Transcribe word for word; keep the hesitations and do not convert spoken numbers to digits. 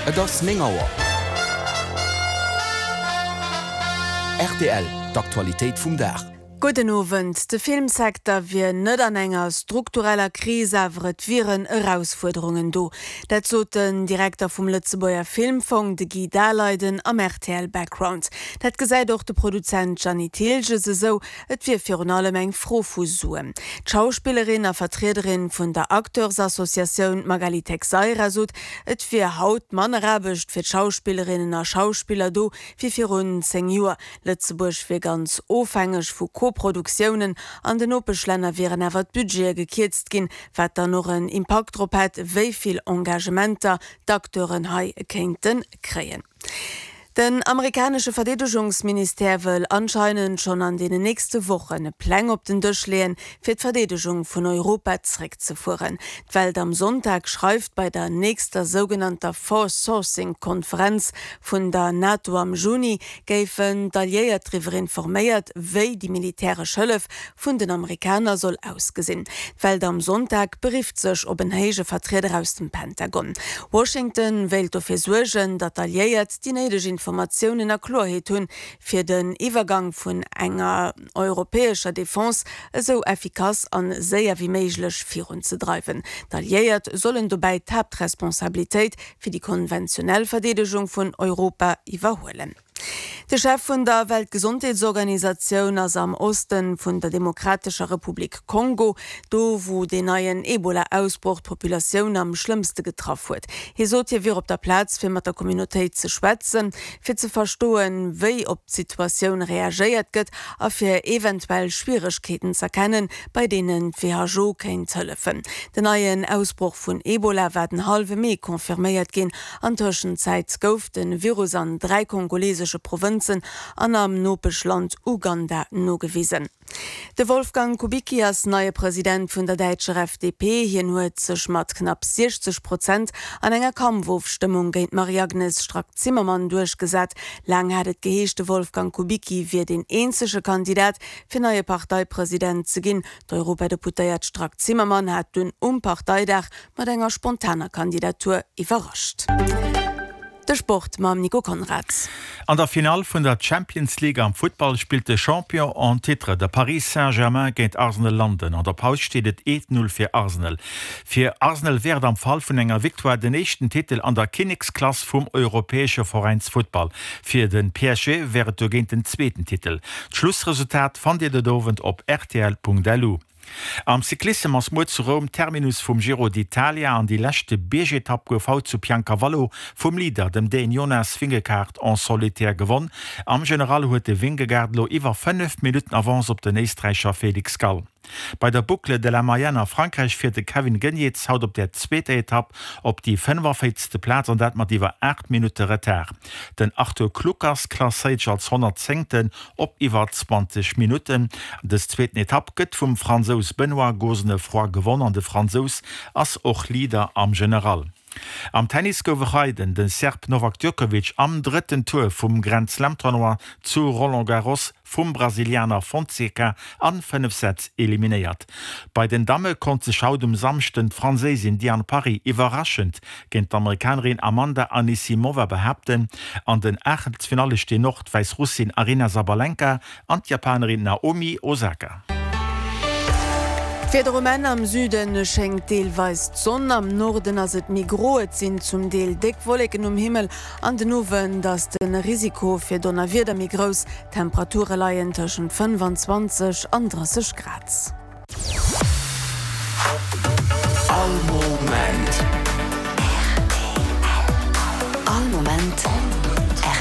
Et ass Mengauer. R T L, d'Aktualitéit vum Dach. Guten Abend. De Filmsektor wie net an enger struktureller Krise awret viren Herausforderungen do. Dat so den Direktor vum Lützebauer Filmfonds de Guy Daleiden am R T L Background. Dat gesäit doch de Produzent Gianni Tilge se so, et wie fir allem eng Frofus suen. Schauspielerin a Vertreterin vun der Akteursassoziation Magali Texeira sot, et fir haut mannerrabecht fir Schauspielerinnen a Schauspieler do, wie fir rund zehn Joer. Lützeburg fir ganz ofhängig vu Produktionen an den Opeschlenner wären awer d Budget gekitzt gin, wat da noch een Impact drop het, wéiviel Engagementer d'Akteuren hai kenten kreien. Den amerikanische Verdedigungsminister will anscheinend schon an den nächste Wochen eine Plan op den Tisch lehen, für die Verteidigung von Europa zurückzuführen. Die Welt am Sonntag schreibt bei der nächsten sogenannten Force Sourcing Konferenz von der NATO am Juni, geben Dallier darüber informiert, wie die militärische Hilfe von den Amerikanern soll ausgesehen. Die Welt am Sonntag berieft sich ob ein heiger Vertreter aus dem Pentagon. Washington will dafür sorgen, dass Dallier die nötige Informationen erklärt hun für den Übergang von enger europäischer Defense so effikaz an sehr wie möglich voranzutreiben. Dalliert sollen dabei die Hauptresponsabilität für die konventionelle Verteidigung von Europa überholen. Der Chef von der Weltgesundheitsorganisation ist am Osten von der Demokratischen Republik Kongo, do wo den neuen Ebola-Ausbruch-Population am schlimmsten getroffen wird. Hier sollte wir auf der Platz für mit der Community zu schwätzen, für zu verstehen, wie auf die Situation reagiert wird, und für eventuell Schwierigkeiten zu erkennen, bei denen W H O kein helfen. Den neuen Ausbruch von Ebola werden halbe Mai konfirmiert gehen. An der Zwischenzeit gauft den Virus an drei kongolesische Provinzen an am Nopeschland Uganda nogewiesen. De Wolfgang Kubicki als neuer Präsident vun der deutschen F D P hier huet sech mat knapp sechzig Prozent an enger Kampfwurfstimmung géint Marie-Agnes Strack-Zimmermann durchgesat. Lang hat et geheeschte Wolfgang Kubicki wie den einzige Kandidat fir neue Parteipräsident ze ginn. D'Europadeputéiert Strack-Zimmermann hat dun um Parteidach mat enger spontaner Kandidatur iwwerrascht. Der Sport mam Nico Konrads. An der Final vun der Champions League am Football spielte Champion en Titre der Paris Saint-Germain géint Arsenal landen. An der Paus steet et eins null fir Arsenal. Fir Arsenal werd am Fall vun enger Victoire den echten Titel an der Königsklasse vum europäesche Vereinsfootball. Fir den P S G wäret du géint den zweiten Titel. Schlussresultat fand ihr de dowend op R T L punkt L U. Am Cyclisme ass Mo zu Rom Terminus vum Giro d'Italia an die lächte B G-Etapp gouf haut zu Piancavallo vum Lieder dem den Jonas Vingegaard en solitär gewonnen. Am General huet de Vingegaardlo iwwer fünf Minuten avance op den Eestreicher Felix Gall. Bei der Boucle de la Mayenne Frankreich firte Kevin Genietz haut op der zweite Etapp op die fünfundfünfzigste Platz an dat mat iwwer acht Minuten Retard. Den Arthur Klukas klasséit als hundertzehnten op iwwer zwanzig Minuten. Des zweiten Etapp gëtt vum Franzos Benoit Gosnefroy gewonnen an de Franzos ass och Lieder am General. Am Tennis gowerreiden den Serb Novak Djokovic am dritten Tour vum Grand Slam Tournoi zu Roland Garros vum Brasilianer Fonseca an fünf Sätze eliminiert. Bei den Dame konnte sich haut um samsten Französin Diane Paris überraschend gegen die Amerikanerin Amanda Anisimova behaupten. An den Achtelfinale stehen noch die Weißrussin Arina Sabalenka und die Japanerin Naomi Osaka. Für die Rumänen am Süden schenkt teilweise die Sonne, am Norden as et migroet sind zum Deel Deckwolken um Himmel, an den Owen, dass den Risiko für Donner wieder mi groß, Temperaturen liegen zwischen fünfundzwanzig und dreißig Grad. Almo